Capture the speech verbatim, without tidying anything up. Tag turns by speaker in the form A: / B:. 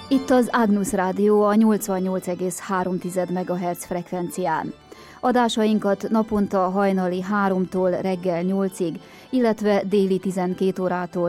A: Itt az Agnus Rádió a nyolcvannyolc egész három megahertz frekvencián. Adásainkat naponta hajnali háromtól reggel nyolcig, illetve déli tizenkét órától